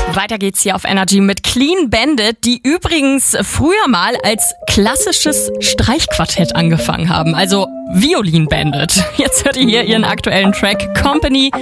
Weiter geht's hier auf Energy mit Clean Bandit, die übrigens früher mal als klassisches Streichquartett angefangen haben, also Violin Bandit. Jetzt hört ihr hier ihren aktuellen Track Company.